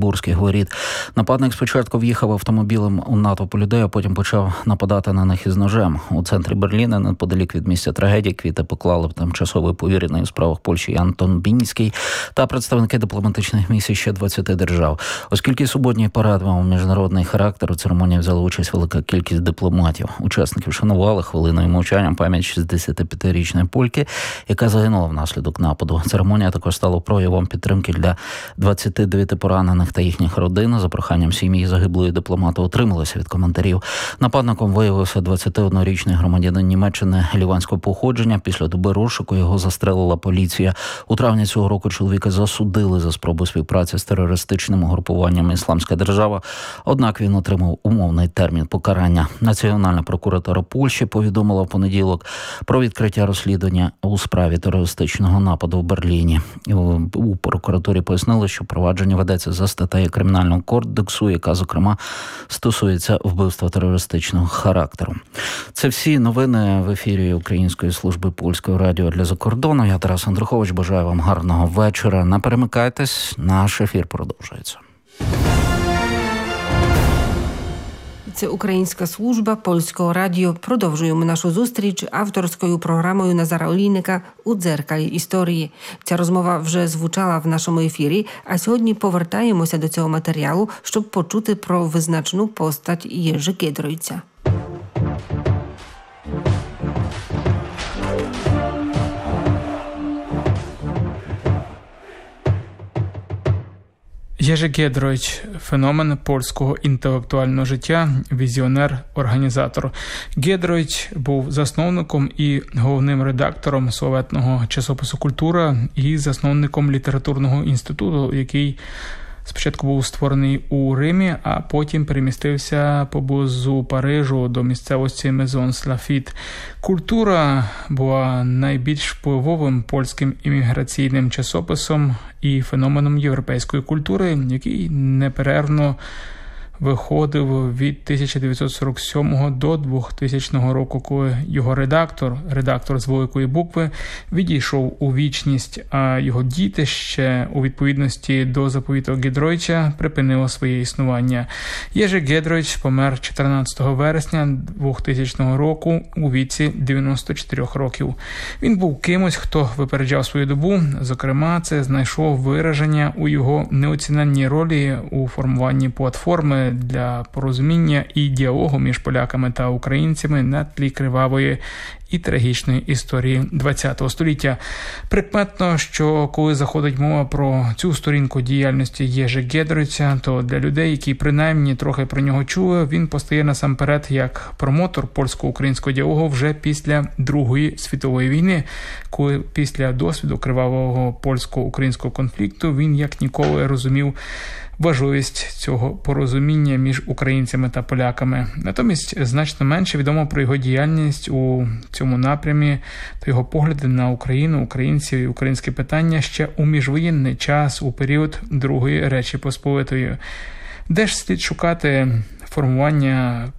Бранденбурзьких воріт. Нападник спочатку в'їхав автомобілем у натовп людей, а потім почав нападати на них із ножем. У центрі Берліна, неподалік від місця трагедії, квіти поклали тимчасовий повірений у справах Польщі Антон Бінський та представники дипломатичних місій ще 20 держав. Оскільки суботній парад мав міжнародний характер, у церемонії взяла участь велика кількість дипломатів. Учасників шанували хвилиною мовчання пам'ять 65-річної польки, яка загинула внаслідок нападу. Церемонія також стала проявом підтримки для 29 поранених та їхніх родин. За проханням сім'ї загиблої дипломата утрималися від коментарів. Нападником виявився 21-річний громадянин Німеччини ліванського походження. Після доби розшуку його застрелила поліція. У травні цього року чоловіка засудили за спробу співпраці з терористичним угрупуванням «Ісламська держава», однак він отримав умовний термін покарання. Національна прокуратура Польщі повідомила в понеділок про відкриття розслідування у справі терористичного нападу в Берліні. У прокуратурі пояснили, що провадження ведеться за статтею Кримінального кодексу, яка, зокрема, стосується вбивства терористичного характеру. Це всі новини в ефірі Української служби польського радіо для закордону. Я Тарас Андрухович, бажаю вам гарного вечора. Не перемикайтесь, наш ефір продовжується. Це Українська служба польського радіо. Продовжуємо нашу зустріч авторською програмою Назара Олійника «У дзеркалі історії». Ця розмова вже звучала в нашому ефірі, а сьогодні повертаємося до цього матеріалу, щоб почути про визначну постать Єжи Гідройця. Єжи Гідройч – феномен польського інтелектуального життя, візіонер, організатор. Гідройч був засновником і головним редактором славетного часопису «Культура» і засновником літературного інституту, який спочатку був створений у Римі, а потім перемістився поблизу Парижу до місцевості Мезонс-Лафіт. «Культура» була найбільш впливовим польським імміграційним часописом і феноменом європейської культури, який неперервно виходив від 1947 до 2000 року, коли його редактор з великої букви, відійшов у вічність, а його дітище у відповідності до заповіту Гідройча припинило своє існування. Єжи Гідройч помер 14 вересня 2000 року у віці 94 років. Він був кимось, хто випереджав свою добу. Зокрема, це знайшло вираження у його неоціненній ролі у формуванні платформи для порозуміння і діалогу між поляками та українцями на тлі кривавої і трагічної історії ХХ століття. Прикметно, що коли заходить мова про цю сторінку діяльності Єжи Гідройця, то для людей, які принаймні трохи про нього чули, він постає насамперед як промотор польсько-українського діалогу вже після Другої світової війни, коли після досвіду кривавого польсько-українського конфлікту він як ніколи розумів важливість цього порозуміння між українцями та поляками. Натомість значно менше відомо про його діяльність у цьому напрямі та його погляди на Україну, українців і українське питання ще у міжвоєнний час, у період Другої Речі Посполитої. Де ж слід шукати формування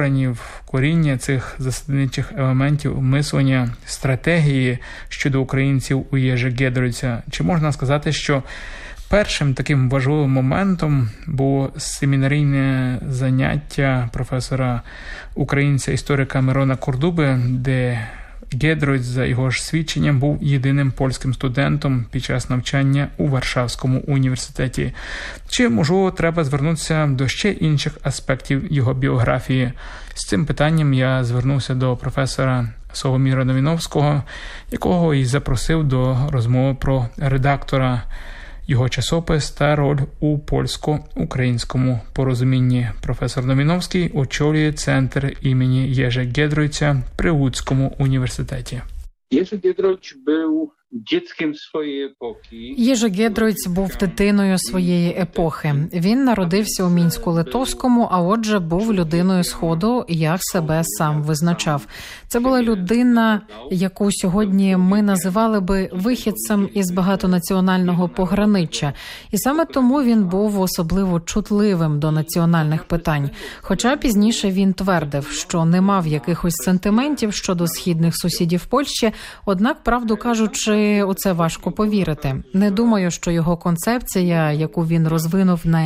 коріння цих засадничих елементів мислення, стратегії щодо українців у Єжи Гідройця? Чи можна сказати, що першим таким важливим моментом було семінарійне заняття професора українця-історика Мирона Кордуби, де Гідройц, за його ж свідченням, був єдиним польським студентом під час навчання у Варшавському університеті. Чи, можливо, треба звернутися до ще інших аспектів його біографії? З цим питанням я звернувся до професора Соломіра Новіновського, якого і запросив до розмови про редактора його часопис та роль у польсько-українському порозумінні. Професор Новіновський очолює центр імені Єжи Гідройця при Łódzькому університеті. Єжи Гідройч був дітським своєї епохи. Єжи Гідройц був дитиною своєї епохи. Він народився у Мінську-Литовському, а отже був людиною Сходу, як себе сам визначав. Це була людина, яку сьогодні ми називали би вихідцем із багатонаціонального пограниччя. І саме тому він був особливо чутливим до національних питань. Хоча пізніше він твердив, що не мав якихось сентиментів щодо східних сусідів Польщі, однак, правду кажучи, у це важко повірити. Не думаю, що його концепція, яку він розвинув на